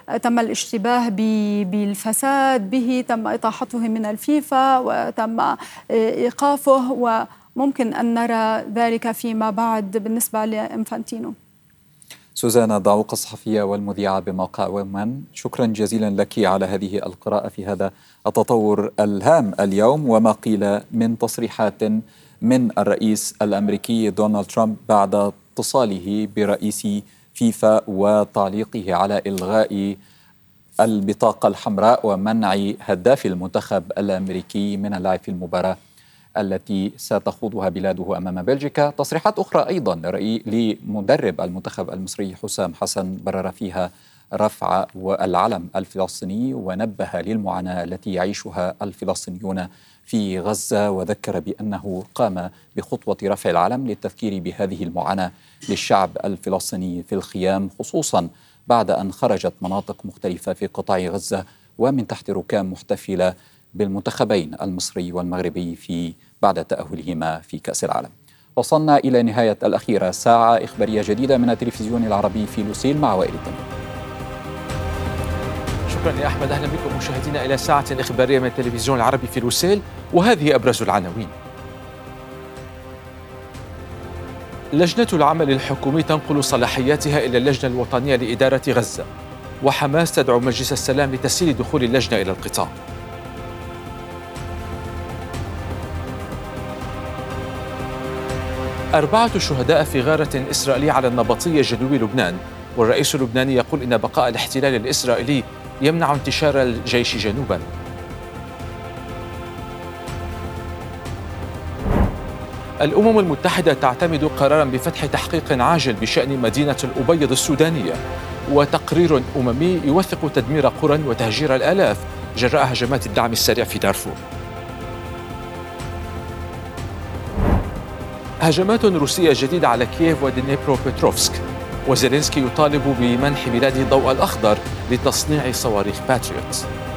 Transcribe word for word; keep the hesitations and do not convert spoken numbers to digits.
تم الاشتباه بالفساد به، تم إطاحته من الفيفا وتم إيقافه، وممكن أن نرى ذلك فيما بعد بالنسبة لإنفانتينو. سوزانا دعوق الصحفية والمذيعة بموقع ومن، شكرا جزيلا لك على هذه القراءة في هذا التطور الهام اليوم، وما قيل من تصريحات من الرئيس الأمريكي دونالد ترامب بعد اتصاله برئيس فيفا وتعليقه على إلغاء البطاقة الحمراء ومنع هداف المنتخب الأمريكي من اللعب في المباراة التي ستخوضها بلاده أمام بلجيكا. تصريحات أخرى أيضا لمدرب المنتخب المصري حسام حسن برر فيها رفع العلم الفلسطيني ونبه للمعاناة التي يعيشها الفلسطينيون في غزة، وذكر بأنه قام بخطوة رفع العلم للتذكير بهذه المعاناة للشعب الفلسطيني في الخيام، خصوصا بعد أن خرجت مناطق مختلفة في قطاع غزة ومن تحت ركام محتفلة بالمنتخبين المصري والمغربي في بعد تأهلهما في كأس العالم. وصلنا إلى نهاية الأخيرة، ساعة إخبارية جديدة من التلفزيون العربي في لوسيل مع وائل التميمي. شكرا يا أحمد، أهلا بكم مشاهدينا إلى ساعة إخبارية من التلفزيون العربي في لوسيل، وهذه أبرز العناوين. لجنة العمل الحكومي تنقل صلاحياتها إلى اللجنة الوطنية لإدارة غزة، وحماس تدعو مجلس السلام لتسهيل دخول اللجنة إلى القطاع. أربعة شهداء في غارة إسرائيلية على النبطية جنوب لبنان، والرئيس اللبناني يقول إن بقاء الاحتلال الإسرائيلي يمنع انتشار الجيش جنوبا. الأمم المتحدة تعتمد قرارا بفتح تحقيق عاجل بشأن مدينة الأبيض السودانية، وتقرير أممي يوثق تدمير قرى وتهجير الآلاف جراء هجمات الدعم السريع في دارفور. هجمات روسية جديدة على كييف ودنيبروبيتروفسك، وزيلينسكي يطالب بمنح بلاده الضوء الأخضر لتصنيع صواريخ باتريوت.